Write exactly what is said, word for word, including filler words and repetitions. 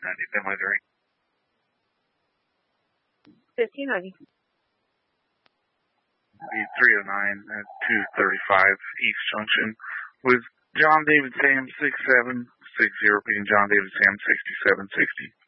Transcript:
ninety, then my drink. fifteen ninety. three oh nine at two thirty-five East Junction with John David Sam six seven six zero, being John David Sam sixty-seven sixty.